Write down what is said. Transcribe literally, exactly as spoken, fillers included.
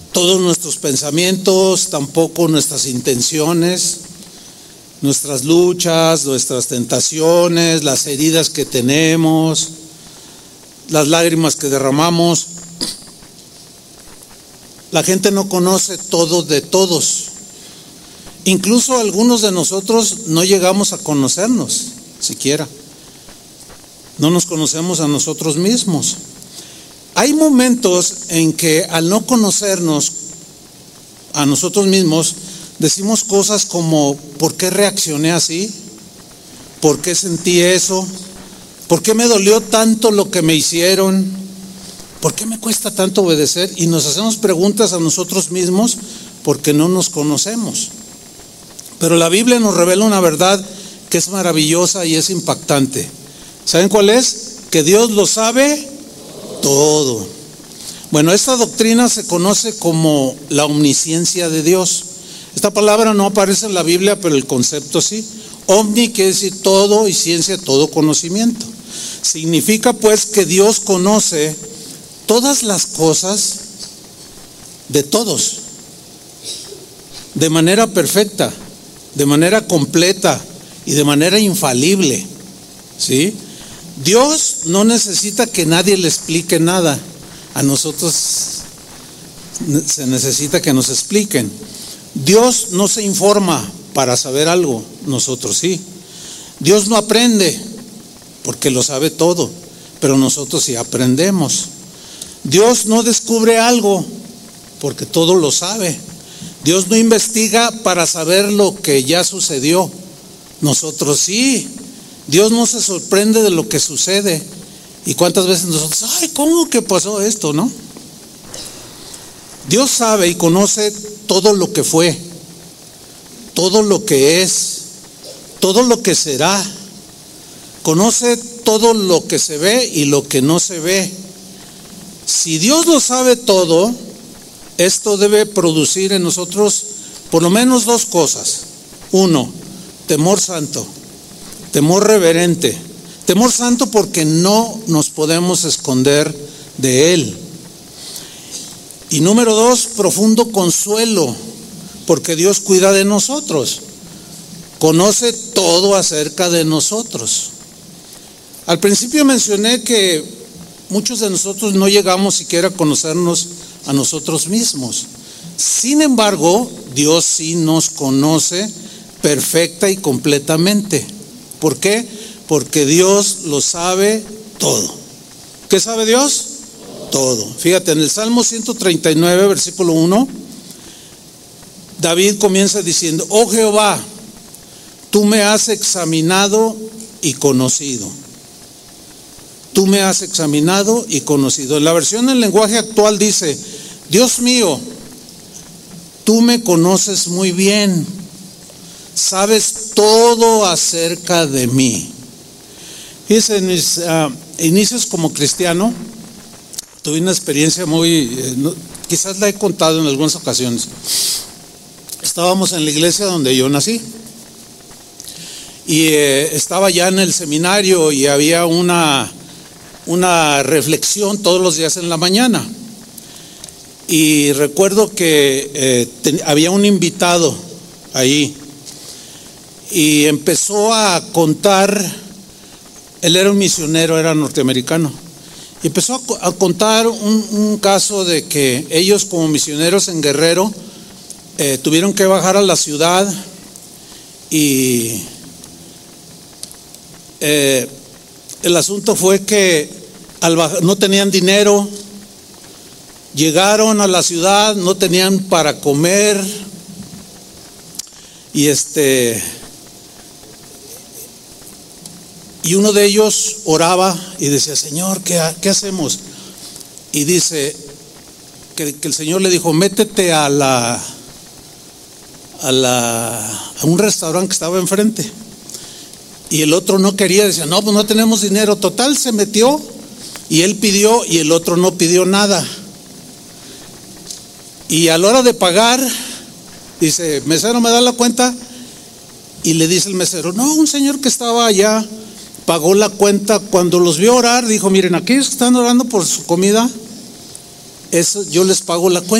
todos nuestros pensamientos, tampoco nuestras intenciones, nuestras luchas, nuestras tentaciones, las heridas que tenemos, las lágrimas que derramamos. La gente no conoce todo de todos. Incluso algunos de nosotros no llegamos a conocernos siquiera. No nos conocemos a nosotros mismos. Hay momentos en que al no conocernos a nosotros mismos, decimos cosas como: ¿por qué reaccioné así? ¿Por qué sentí eso? ¿Por qué me dolió tanto lo que me hicieron? ¿Por qué me cuesta tanto obedecer? Y nos hacemos preguntas a nosotros mismos porque no nos conocemos. Pero la Biblia nos revela una verdad que es maravillosa y es impactante. ¿Saben cuál es? Que Dios lo sabe todo. Bueno, esta doctrina se conoce como la omnisciencia de Dios. Esta palabra no aparece en la Biblia, pero el concepto sí. Omni quiere decir todo y ciencia, todo conocimiento. Significa pues que Dios conoce todas las cosas de todos, de manera perfecta, de manera completa y de manera infalible, ¿sí? Dios no necesita que nadie le explique nada. A nosotros se necesita que nos expliquen. Dios no se informa para saber algo, nosotros sí. Dios no aprende porque lo sabe todo, pero nosotros sí aprendemos. Dios no descubre algo porque todo lo sabe. Dios no investiga para saber lo que ya sucedió, nosotros sí. Dios no se sorprende de lo que sucede. ¿Y cuántas veces nosotros, ay, cómo que pasó esto, no? Dios sabe y conoce todo lo que fue, todo lo que es, todo lo que será. Conoce todo lo que se ve y lo que no se ve. Si Dios lo sabe todo, esto debe producir en nosotros por lo menos dos cosas. Uno, temor santo, temor reverente. Temor santo porque no nos podemos esconder de Él. Y número dos, profundo consuelo, porque Dios cuida de nosotros, conoce todo acerca de nosotros. Al principio mencioné que muchos de nosotros no llegamos siquiera a conocernos a nosotros mismos. Sin embargo, Dios sí nos conoce perfecta y completamente. ¿Por qué? Porque Dios lo sabe todo. ¿Qué sabe Dios? Todo. Fíjate, en el Salmo ciento treinta y nueve, versículo uno, David comienza diciendo: oh Jehová, tú me has examinado y conocido. Tú me has examinado y conocido. En la versión en lenguaje actual dice: Dios mío, tú me conoces muy bien, sabes todo acerca de mí. Fíjense, en mis uh, inicios como cristiano, tuve una experiencia muy, eh, no, quizás la he contado en algunas ocasiones. Estábamos en la iglesia donde yo nací y eh, estaba ya en el seminario y había una, una reflexión todos los días en la mañana. Y recuerdo que eh, ten, había un invitado ahí y empezó a contar. Él era un misionero, era norteamericano. Y empezó a, a contar un, un caso de que ellos como misioneros en Guerrero eh, tuvieron que bajar a la ciudad y eh, el asunto fue que al bajar, no tenían dinero, llegaron a la ciudad, no tenían para comer y este... Y uno de ellos oraba y decía: Señor, ¿qué, qué hacemos? Y dice que, que el Señor le dijo: métete a la, a la a un restaurante que estaba enfrente. Y el otro no quería, decía: no, pues no tenemos dinero. Total, se metió y él pidió y el otro no pidió nada. Y a la hora de pagar, dice: mesero, ¿me da la cuenta? Y le dice el mesero: no, un señor que estaba allá pagó la cuenta. Cuando los vio orar, dijo: miren, aquellos que están orando por su comida, eso yo les pago la cuenta.